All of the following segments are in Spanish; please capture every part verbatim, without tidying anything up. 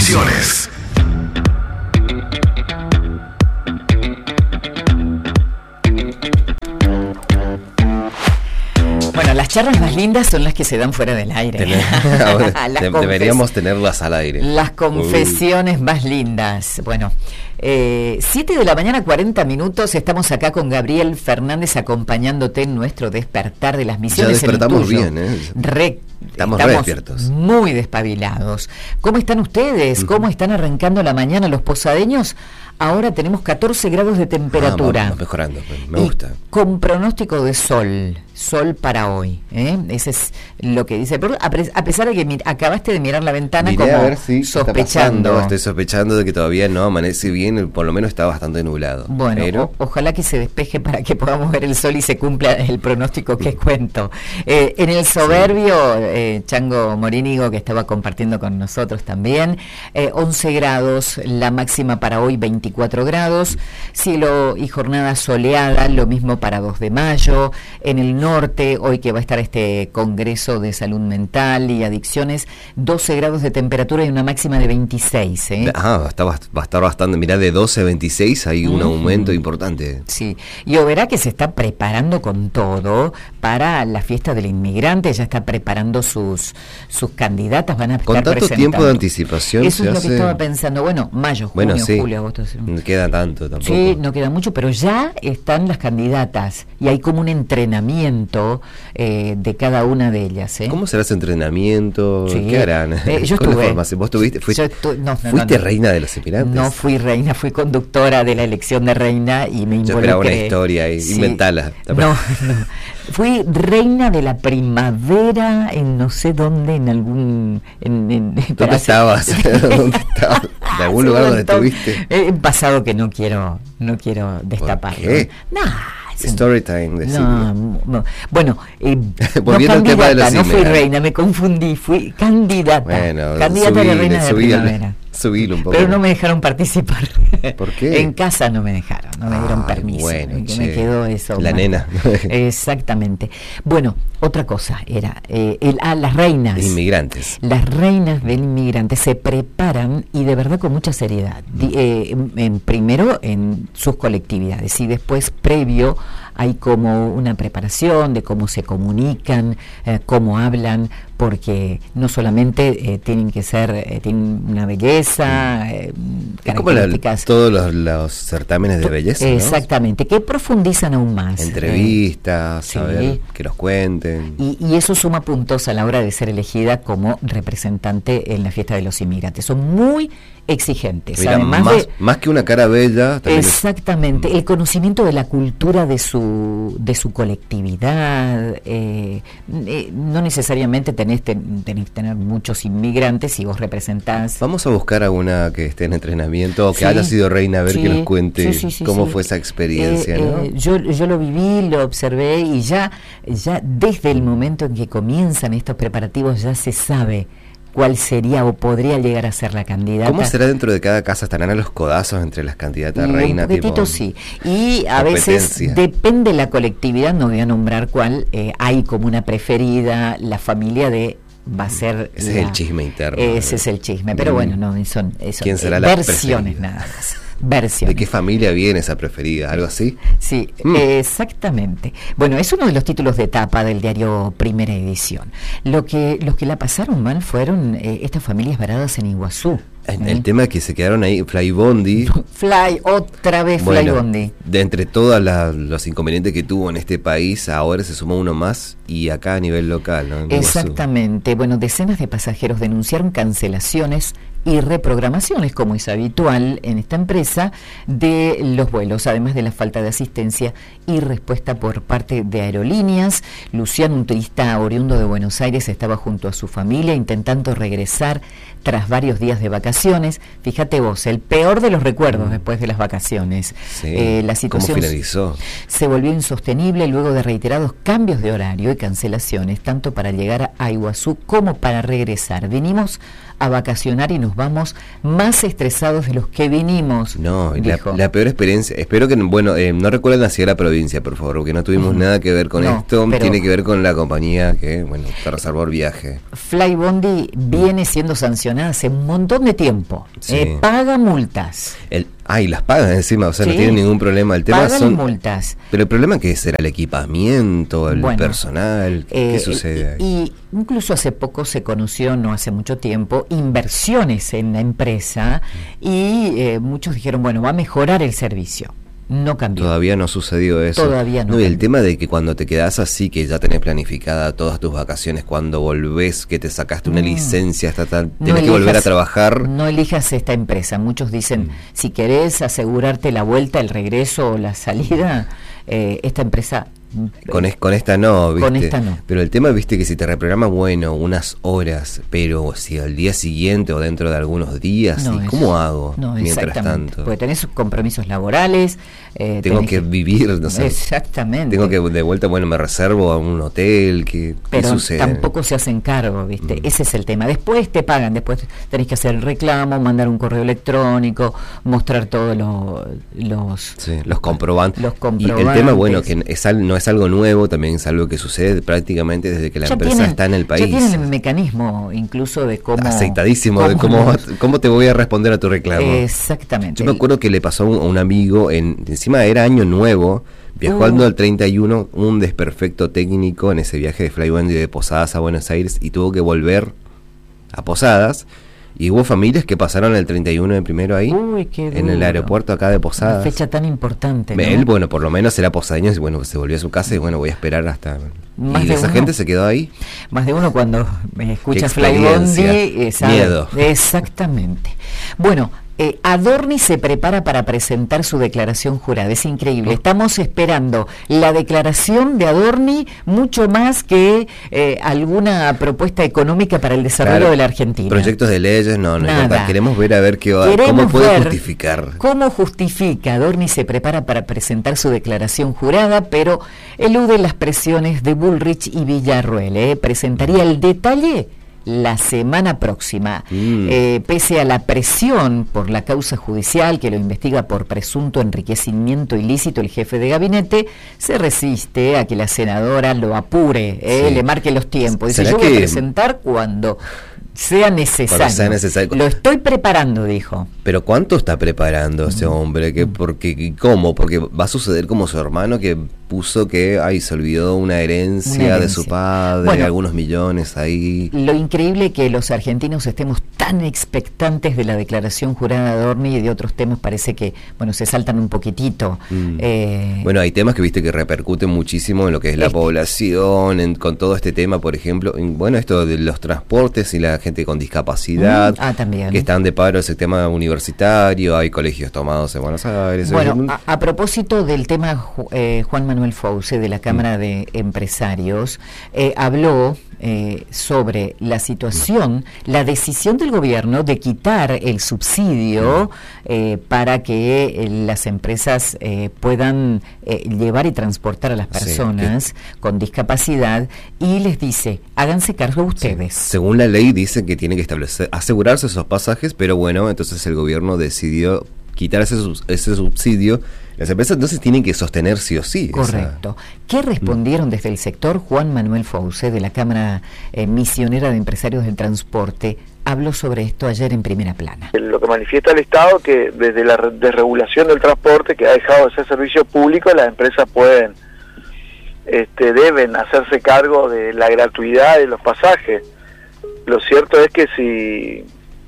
Ediciones. Bueno, las charlas más lindas son las que se dan fuera del aire. Tener, ahora, de, deberíamos tenerlas al aire. Las confesiones Uy. más lindas. Bueno, eh, siete de la mañana, cuarenta minutos. Estamos acá con Gabriel Fernández acompañándote en nuestro despertar de las misiones. Ya despertamos bien, ¿eh? Re, estamos, estamos re despiertos. Muy despabilados. ¿Cómo están ustedes? ¿Cómo están arrancando la mañana los posadeños? Ahora tenemos catorce grados de temperatura. Ah, vamos mejorando, me y gusta. Con pronóstico de sol, sol para hoy. ¿eh? Ese es lo que dice. Pero a pesar de que mir- acabaste de mirar la ventana Miré como a ver si sospechando. Estoy sospechando de que todavía no amanece bien, por lo menos está bastante nublado. Bueno, pero... o- ojalá que se despeje para que podamos ver el sol y se cumpla el pronóstico que cuento. Eh, en el soberbio, eh, Chango Morínigo, que estaba compartiendo con nosotros también, eh, once grados, la máxima para hoy veinticuatro grados, cielo y jornada soleada, lo mismo para dos de mayo. En el norte, hoy que va a estar este Congreso de Salud Mental y Adicciones, doce grados de temperatura y una máxima de veintiséis. ¿eh? Ah, está, va a estar bastante, mirá, de doce a veintiséis hay un uh-huh. aumento importante. Sí, y o verá que se está preparando con todo para la fiesta del inmigrante, ya está preparando sus sus candidatas, van a estar con tanto presentando. Tiempo de anticipación. Eso se es lo hace... que estaba pensando. Bueno, mayo, junio, bueno, sí. julio, agosto. No queda tanto tampoco. Sí, no queda mucho, pero ya están las candidatas y hay como un entrenamiento eh, de cada una de ellas. ¿eh? ¿Cómo será ese entrenamiento? Sí. ¿Qué harán? Eh, yo estuve. ¿Vos tuviste? ¿Fuiste, estu- no, no, ¿fuiste no, no. reina de los Emirates? No fui reina, fui conductora de la elección de reina y me involucré. Yo esperaba una historia ahí, sí. inventala. No, no. Fui reina de la primavera en no sé dónde, en algún... En, en, ¿Dónde estabas? ¿Dónde estabas? ¿De algún lugar donde estuviste? En pasado que no quiero, no quiero destapar. ¿Por qué? No. Story time, no, no, bueno, eh, volviendo no al tema de los no fui reina, me confundí, fui candidata. Bueno, candidata subile, a la reina de la primavera. Subilo un poco. Pero no me dejaron participar. ¿Por qué? En casa no me dejaron, no me dieron Ay, permiso. Bueno, que che, me quedó eso. la mal. nena. Exactamente. Bueno, otra cosa era, eh, el, ah, las reinas. Inmigrantes. Las reinas del inmigrante se preparan y de verdad con mucha seriedad. Di, eh, en, en, primero en sus colectividades y después previo hay como una preparación de cómo se comunican, eh, cómo hablan, porque no solamente eh, tienen que ser, eh, tienen una belleza, eh, es como la, todos los, los certámenes de belleza, ¿no? Exactamente, que profundizan aún más. Entrevistas, eh, saber sí. que nos cuenten. Y, y eso suma puntos a la hora de ser elegida como representante en la fiesta de los inmigrantes. Son muy exigentes. Mira, además más, de, más que una cara bella. Exactamente, es... el conocimiento de la cultura de su de su colectividad. Eh, eh, no necesariamente tenés, ten, tenés que tener muchos inmigrantes si vos representás. Vamos a buscar a una que esté en entrenamiento o que sí, haya sido reina, a ver sí, que nos cuente sí, sí, sí, cómo sí. fue esa experiencia. Eh, ¿no? eh, yo, yo lo viví, lo observé y ya, ya desde el momento en que comienzan estos preparativos ya se sabe cuál sería o podría llegar a ser la candidata. ¿Cómo será dentro de cada casa? ¿Estarán a los codazos entre las candidatas y reina? Un poquitito tipo, sí. Y a veces, depende de la colectividad, no voy a nombrar cuál, eh, hay como una preferida, la familia de va a ser... Ese la, es el chisme interno. Ese es el chisme, pero mm. bueno, no, son, son ¿Quién será eh, la versiones preferida? nada más. Versiones. ¿De qué familia viene esa preferida? ¿Algo así? Sí, mm. exactamente. Bueno, es uno de los títulos de tapa del diario Primera Edición. Lo que, los que la pasaron mal fueron eh, estas familias varadas en Iguazú. El, ¿eh? el tema es que se quedaron ahí, Flybondi. Fly, otra vez bueno, Flybondi. De entre todos los inconvenientes que tuvo en este país, ahora se sumó uno más y acá a nivel local, ¿no? Exactamente. Bueno, decenas de pasajeros denunciaron cancelaciones y reprogramaciones, como es habitual en esta empresa, de los vuelos, además de la falta de asistencia y respuesta por parte de aerolíneas. Luciano, un turista oriundo de Buenos Aires, estaba junto a su familia intentando regresar tras varios días de vacaciones. Fíjate vos, el peor de los recuerdos mm. después de las vacaciones. Sí. Eh, la situación ¿Cómo finalizó? Se volvió insostenible luego de reiterados cambios de horario y cancelaciones, tanto para llegar a Iguazú como para regresar. Vinimos a vacacionar y nos vamos más estresados de los que vinimos. No, la, la peor experiencia, espero que, bueno, eh, no recuerden hacia la provincia, por favor, porque no tuvimos uh-huh. nada que ver con no, esto, tiene que ver con la compañía que, bueno, te reservó el viaje. Flybondi viene siendo sancionada hace un montón de tiempo tiempo, Sí. eh, paga multas. El, ay, las pagan encima, o sea, Sí. no tienen ningún problema. El tema Pagan son multas. Pero el problema que será el equipamiento, el Bueno, personal, ¿qué eh, sucede ahí? Y incluso hace poco se conoció, no hace mucho tiempo, inversiones en la empresa y eh, muchos dijeron, bueno, va a mejorar el servicio. No cambió. Todavía no sucedió eso. Todavía no. No, y el cambió. tema de que cuando te quedás así, que ya tenés planificada todas tus vacaciones, cuando volvés, que te sacaste una Mm. licencia estatal, No tenés que elijas- volver a trabajar. No elijas esta empresa. Muchos dicen, Mm. si querés asegurarte la vuelta, el regreso o la salida, eh, esta empresa... Con, es, con esta no, ¿viste? Con esta no. Pero el tema, viste, que si te reprograma, bueno, unas horas, pero si al día siguiente o dentro de algunos días, No, ¿y eso- cómo hago No, mientras exactamente. tanto? Porque tenés compromisos laborales. eh, Tengo tenés que vivir, no sé. Exactamente. Tengo que de vuelta, bueno, me reservo a un hotel, ¿qué, qué Pero sucede? tampoco se hacen cargo, ¿viste? Mm. Ese es el tema. Después te pagan, después tenés que hacer el reclamo, mandar un correo electrónico, mostrar todos lo, los... Sí, los comprobantes. Los Y comprobantes. el tema, bueno, que es al, no es algo nuevo, también es algo que sucede prácticamente desde que la Ya empresa tienen- está en el país. Ya tienen el mecanismo incluso de cómo... Aceitadísimo de cómo, nos- cómo te voy a responder a tu reclamo. Exactamente. Yo me acuerdo que le pasó a un, a un amigo, en encima era año nuevo, viajando Uh. al treinta y uno, un desperfecto técnico en ese viaje de Flybondi de Posadas a Buenos Aires y tuvo que volver a Posadas. Y hubo familias que pasaron el treinta y uno de primero ahí, Uy, qué en el duro. aeropuerto acá de Una Posadas. fecha tan importante, ¿no? Él, bueno, por lo menos era posadeño y bueno, se volvió a su casa y bueno, voy a esperar hasta... Más y de esa uno. gente se quedó ahí. Más de uno cuando me escucha Qué Flybondi experiencia. eh, sabe. Miedo. Exactamente. Bueno, eh, Adorni se prepara para presentar su declaración jurada. Es increíble. Estamos esperando la declaración de Adorni mucho más que eh, alguna propuesta económica para el desarrollo Claro, de la Argentina. Proyectos de leyes, no, no Nada. importa. Queremos ver a ver qué va, Queremos cómo puede ver justificar. ¿Cómo justifica? Adorni se prepara para presentar su declaración jurada, pero elude las presiones de Bullrich y Villarruel. ¿eh? Presentaría el detalle la semana próxima. Mm. Eh, pese a la presión por la causa judicial que lo investiga por presunto enriquecimiento ilícito, el jefe de gabinete se resiste a que la senadora lo apure, ¿eh? Sí. le marque los tiempos. Dice, ¿Será yo voy a que- presentar cuando sea necesario. Cuando sea necesario. Lo estoy preparando, dijo. Pero ¿cuánto está preparando ese hombre? ¿Qué, porque, y ¿Cómo? Porque va a suceder como su hermano que puso que ay se olvidó una herencia, Una herencia. de su padre, Bueno, algunos millones ahí. Lo increíble que los argentinos estemos tan expectantes de la declaración jurada de Adorni y de otros temas parece que, bueno, se saltan un poquitito. Mm. Eh, Bueno, hay temas que viste que repercuten muchísimo en lo que es la Este. población, en- con todo este tema, por ejemplo, en- bueno, esto de los transportes y la gente con discapacidad, Mm, ah, también. que están de paro ese tema universitario, hay colegios tomados en Buenos Aires. Bueno, es- a, a propósito del tema, Ju- eh, Juan Manuel Fauce de la Cámara de Empresarios eh, habló eh, sobre la situación, la decisión del gobierno de quitar el subsidio eh, para que eh, las empresas eh, puedan eh, llevar y transportar a las Sí, personas con discapacidad y les dice, háganse cargo ustedes. Según la ley dice que tiene que establecer, asegurarse esos pasajes, pero bueno, entonces el gobierno decidió quitar ese, subs- ese subsidio. Las empresas entonces tienen que sostener sí o sí. esa- Correcto. ¿Qué respondieron desde el sector? Juan Manuel Fauce, de la Cámara eh, Misionera de Empresarios del Transporte, habló sobre esto ayer en Primera Plana. Lo que manifiesta el Estado que desde la re- desregulación del transporte, que ha dejado de ser servicio público, las empresas pueden, este, deben hacerse cargo de la gratuidad de los pasajes. Lo cierto es que si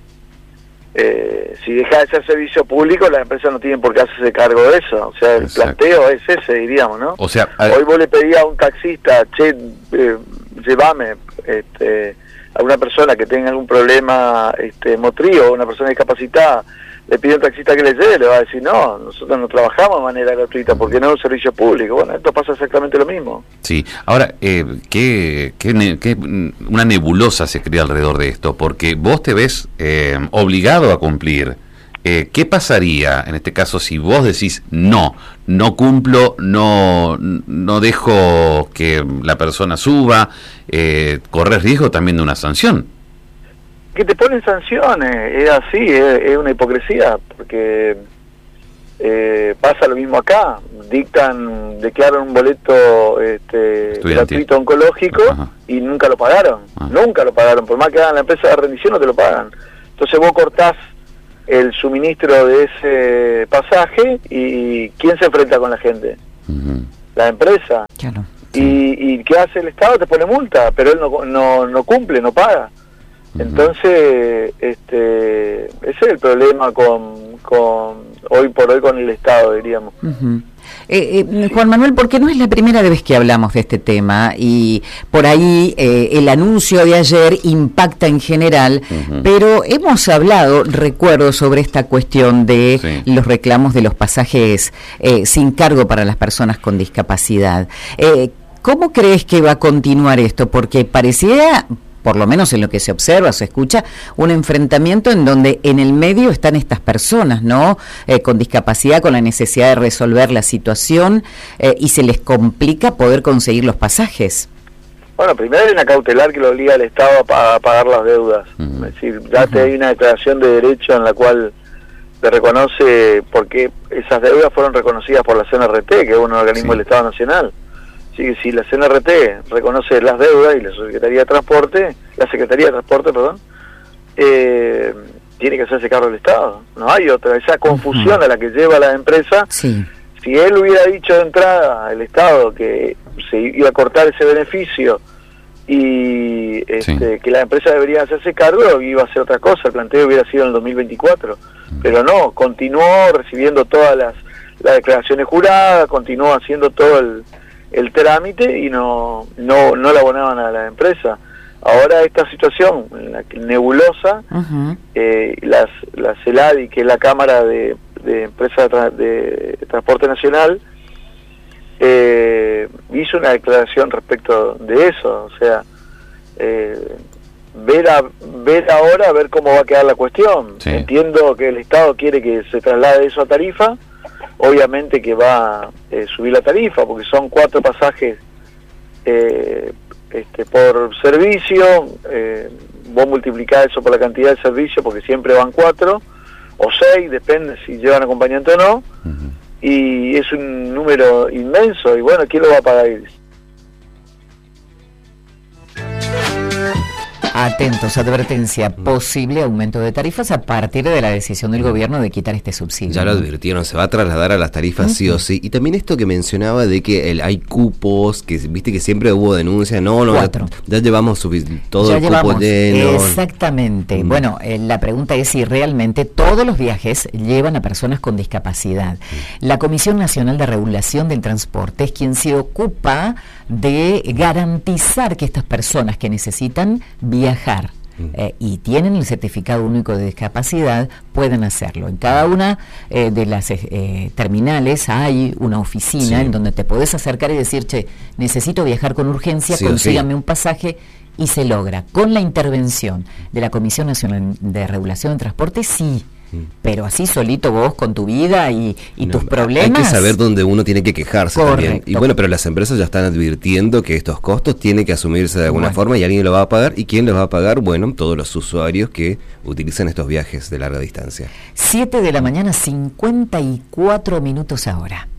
eh, si deja de ser servicio público, las empresas no tienen por qué hacerse cargo de eso. O sea, el Exacto. planteo es ese, diríamos, ¿no? O sea, a- Hoy vos le pedías a un taxista, che, eh, llévame este, a una persona que tenga algún problema este, motriz o una persona discapacitada, le pide a un taxista que le lleve, le va a decir, no, nosotros no trabajamos de manera gratuita porque no es un servicio público. Bueno, esto pasa exactamente lo mismo. sí. Ahora, eh, ¿qué, qué, ne- qué- una nebulosa se crea alrededor de esto? Porque vos te ves eh, obligado a cumplir. Eh, ¿Qué pasaría en este caso si vos decís no, no cumplo, no, no dejo que la persona suba, eh, corres riesgo también de una sanción? Que te ponen sanciones, es así, es, es una hipocresía, porque eh, pasa lo mismo acá, dictan, declaran un boleto este, Estudiantil. gratuito oncológico Ajá. y nunca lo pagaron, Ah. nunca lo pagaron, por más que hagan la empresa de rendición no te lo pagan. Entonces vos cortás el suministro de ese pasaje y ¿quién se enfrenta con la gente? Uh-huh. La empresa. Claro. Y, y ¿qué hace el Estado? Te pone multa, pero él no, no, no cumple, no paga. Uh-huh. Entonces, este, ese es el problema con, con hoy por hoy con el Estado, diríamos. Uh-huh. Eh, eh, Juan Manuel, porque no es la primera vez que hablamos de este tema y por ahí eh, el anuncio de ayer impacta en general, uh-huh. pero hemos hablado, recuerdo, sobre esta cuestión de sí. los reclamos de los pasajes eh, sin cargo para las personas con discapacidad. Eh, ¿Cómo crees que va a continuar esto? Porque parecía, por lo menos en lo que se observa, se escucha, un enfrentamiento en donde en el medio están estas personas, ¿no? Eh, con discapacidad, con la necesidad de resolver la situación eh, y se les complica poder conseguir los pasajes. Bueno, primero hay una cautelar que lo obliga al Estado a, a pagar las deudas. Uh-huh. Es decir, ya te uh-huh. hay una declaración de derecho en la cual te reconoce, porque esas deudas fueron reconocidas por la C N R T, que es un organismo sí. del Estado Nacional. Así que si la C N R T reconoce las deudas y la Secretaría de Transporte, la Secretaría de Transporte, perdón, eh, tiene que hacerse cargo del Estado. No hay otra. Esa confusión uh-huh. a la que lleva la empresa, sí. si él hubiera dicho de entrada al Estado que se iba a cortar ese beneficio y este, sí. que la empresa debería hacerse cargo, iba a ser otra cosa. El planteo hubiera sido en el dos mil veinticuatro. Uh-huh. Pero no, continuó recibiendo todas las, las declaraciones juradas, continuó haciendo todo el el trámite y no no no le abonaban a la empresa. Ahora esta situación la nebulosa, uh-huh. eh, las la CELADI, que es la Cámara de, de Empresa de, tra- de Transporte Nacional, eh, hizo una declaración respecto de eso, o sea, eh, ver a, ver ahora a ver cómo va a quedar la cuestión. Sí. Entiendo que el Estado quiere que se traslade eso a tarifa. Obviamente que va a eh, subir la tarifa, porque son cuatro pasajes eh, este, por servicio, eh, vos multiplicás eso por la cantidad de servicios, porque siempre van cuatro, o seis, depende si llevan acompañante o no, uh-huh. y es un número inmenso, y bueno, ¿quién lo va a pagar? Atentos, advertencia, posible aumento de tarifas a partir de la decisión del gobierno de quitar este subsidio. Ya lo advirtieron, se va a trasladar a las tarifas uh-huh. sí o sí. Y también esto que mencionaba de que el, hay cupos, que viste que siempre hubo denuncia, no, no, Cuatro. ya, ya llevamos sufic- todo ya el llevamos, cupo lleno. Exactamente. Mm. Bueno, eh, la pregunta es si realmente todos los viajes llevan a personas con discapacidad. Mm. La Comisión Nacional de Regulación del Transporte es quien se ocupa de garantizar que estas personas que necesitan viajar eh, y tienen el certificado único de discapacidad puedan hacerlo. En cada una eh, de las eh, terminales hay una oficina sí. en donde te podés acercar y decir, che, necesito viajar con urgencia, sí, consígame sí. un pasaje, y se logra. Con la intervención de la Comisión Nacional de Regulación del Transporte, sí. Pero así solito vos con tu vida y, y no, tus problemas. Hay que saber dónde uno tiene que quejarse. Correcto. También. Y bueno, pero las empresas ya están advirtiendo que estos costos tienen que asumirse de alguna bueno. forma y alguien lo va a pagar. ¿Y quién los va a pagar? Bueno, todos los usuarios que utilizan estos viajes de larga distancia. siete de la mañana, cincuenta y cuatro minutos ahora.